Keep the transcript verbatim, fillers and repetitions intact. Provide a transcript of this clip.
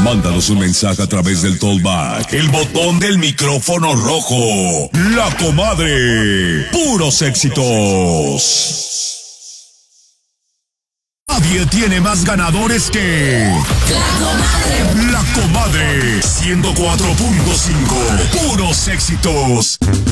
Mándanos un mensaje a través del Tollback, el botón del micrófono rojo. La Comadre. Puros éxitos. Nadie tiene más ganadores que La Comadre. La Comadre. ciento cuatro punto cinco. Puros éxitos.